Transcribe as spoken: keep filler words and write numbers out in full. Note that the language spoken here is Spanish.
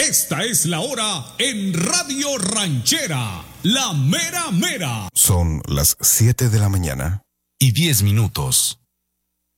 Esta es la hora en Radio Ranchera, la mera mera. Son las siete de la mañana y diez minutos.